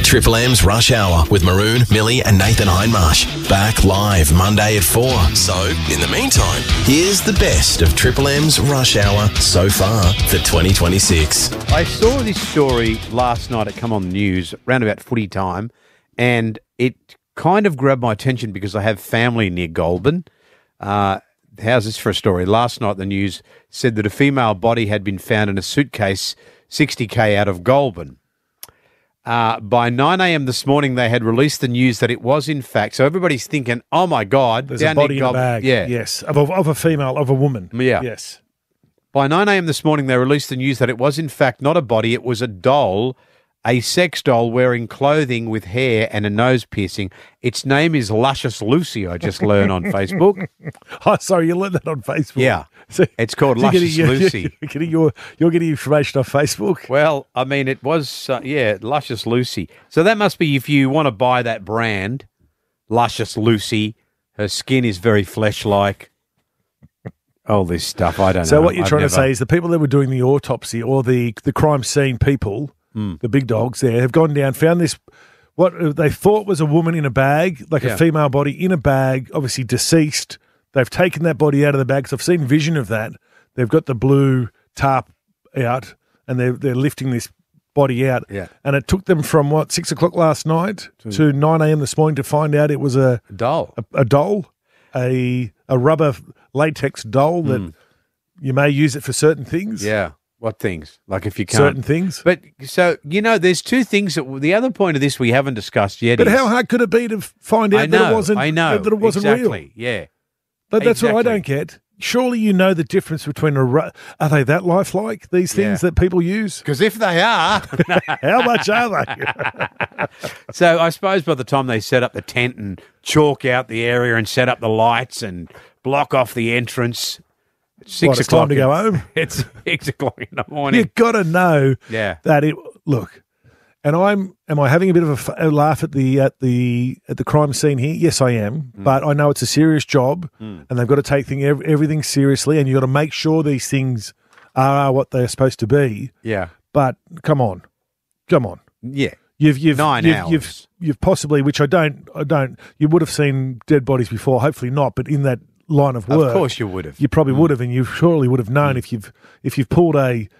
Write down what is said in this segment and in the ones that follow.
Triple M's Rush Hour with Maroon, Millie and Nathan Hindmarsh. Back live Monday at 4. So, in the meantime, here's the best of Triple M's Rush Hour so far for 2026. I saw this story last night at Come On News, round about footy time, and it kind of grabbed my attention because I have family near Goulburn. How's this for a story? Last night the news said that a female body had been found in a suitcase 60k out of Goulburn. By 9 a.m. this morning, they had released the news that it was in fact. So everybody's thinking, "Oh my God, there's a body in a bag." Yeah, yes, of a female, of a woman. Yeah, yes. By 9 a.m. this morning, they released the news that it was in fact not a body; it was a doll, a sex doll wearing clothing with hair and a nose piercing. Its name is Luscious Lucy. I just learned on Facebook. Oh, sorry, you learned that on Facebook. Yeah, so, it's called Luscious Lucy. You're getting information off Facebook. Well, I mean, it was Luscious Lucy. So that must be if you want to buy that brand, Luscious Lucy. Her skin is very flesh-like. All this stuff, I don't know. So what you're trying to say is the people that were doing the autopsy or the crime scene people, the big dogs there, have gone down, found this, what they thought was a woman in a bag, like a female body in a bag, obviously deceased. They've taken that body out of the bag, because I've seen vision of that. They've got the blue tarp out, and they're lifting this body out. Yeah. And it took them from, 6 o'clock last night to 9 a.m. this morning to find out it was a doll. A doll, a rubber latex doll that you may use it for certain things. Yeah. What things? Like if you can't. Certain things. But so, there's two things the other point of this we haven't discussed yet. But how hard could it be to find out that it wasn't that it wasn't exactly, real? Yeah. But that's what I don't get. Surely you know the difference between are they that lifelike, these things that people use? Because if they are, how much are they? So I suppose by the time they set up the tent and chalk out the area and set up the lights and block off the entrance, it's 6 it's o'clock. time to go home. It's 6 o'clock in the morning. You've got to know that it. Look, and am I having a bit of a laugh at the crime scene here? Yes, I am. But I know it's a serious job, and they've got to take everything seriously, and you've got to make sure these things are what they're supposed to be. Yeah. But come on. Yeah. You've 9 hours. You've possibly, which I don't. You would have seen dead bodies before, hopefully not, but in that line of work, of course you would have. You probably would have, and you surely would have known if you've pulled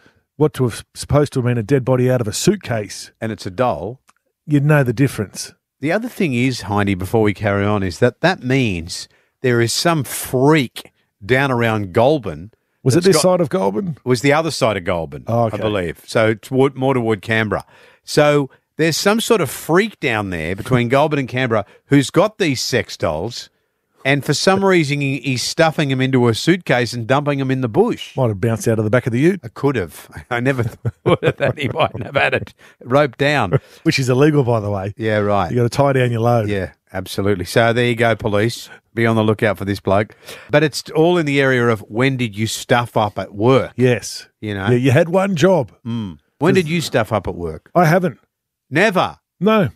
supposed to have been a dead body out of a suitcase, and it's a doll, you'd know the difference. The other thing is, Hindy, before we carry on, is that means there is some freak down around Goulburn. Was it this side of Goulburn? It was the other side of Goulburn, okay. I believe. So it's more toward Canberra. So there's some sort of freak down there between Goulburn and Canberra who's got these sex dolls, and for some reason he's stuffing them into a suitcase and dumping them in the bush. Might have bounced out of the back of the ute. I could have. I never thought of that. He might have had it roped down. Which is illegal, by the way. Yeah, right. You got to tie down your load. Yeah, absolutely. So there you go, police. Be on the lookout for this bloke. But it's all in the area of when did you stuff up at work? Yes. Yeah, you had one job. When did you stuff up at work? I haven't. Never. No.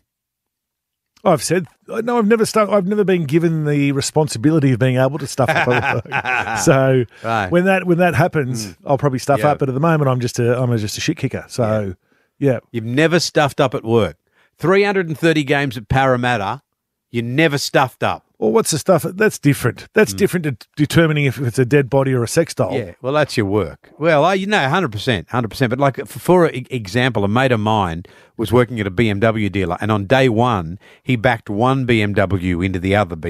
I've never been given the responsibility of being able to stuff up at work. So when that happens, I'll probably stuff up. But at the moment, I'm just a shit kicker. So yeah. You've never stuffed up at work. 330 games at Parramatta, you never stuffed up. Well, what's the stuff? That's different. That's different to determining if it's a dead body or a sex doll. Yeah, well, that's your work. Well, 100%. But like, for example, a mate of mine was working at a BMW dealer, and on day one, he backed one BMW into the other.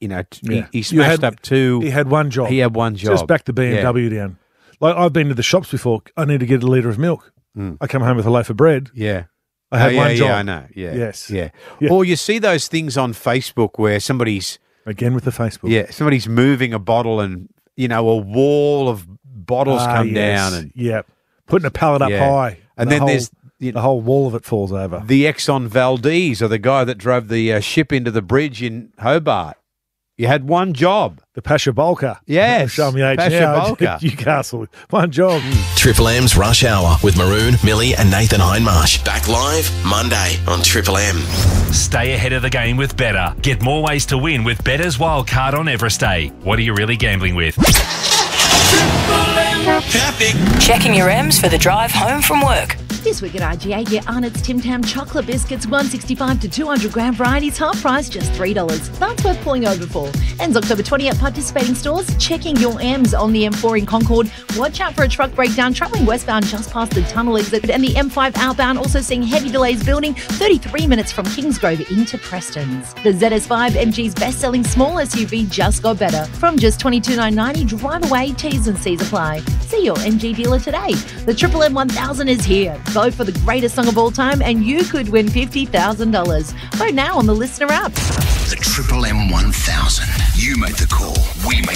He smashed up two. He had one job. Just back the BMW down. Like, I've been to the shops before. I need to get a litre of milk. I come home with a loaf of bread. Yeah. I had one job. Yeah, I know. Yeah. Yes. Yeah. Or you see those things on Facebook where somebody's... Again with the Facebook. Yeah, somebody's moving a bottle and, a wall of bottles come down. And putting a pallet up high. And then there's... the whole wall of it falls over. The Exxon Valdez, or the guy that drove the ship into the bridge in Hobart. You had one job. The Pasha Bolka. Yes. Show me age Pasha now. Bolka. Newcastle. One job. Triple M's Rush Hour with Maroon, Millie and Nathan Hindmarsh. Back live Monday on Triple M. Stay ahead of the game with Betr. Get more ways to win with Better's Wild Card on Everest Day. What are you really gambling with? Traffic. Checking your M's for the drive home from work. This week at IGA, get Arnott's Tim Tam chocolate biscuits, 165 to 200 gram varieties, half price, just $3. That's worth pulling over for. Ends October 20 at participating stores. Checking your M's on the M4 in Concord. Watch out for a truck breakdown travelling westbound just past the tunnel exit, and the M5 outbound also seeing heavy delays building 33 minutes from Kingsgrove into Preston's. The ZS5, MG's best-selling small SUV, just got better. From just $22,990, drive away, T's and C's apply. See your MG dealer today. The Triple M 1000 is here. Vote for the greatest song of all time and you could win $50,000. Vote now on the Listener app. The Triple M 1000. You make the call. We make